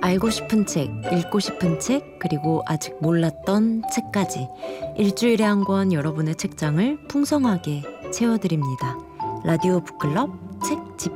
알고 싶은 책, 읽고 싶은 책, 그리고 아직 몰랐던 책까지 일주일에 한 권 여러분의 책장을 풍성하게 채워드립니다. 라디오 북클럽 책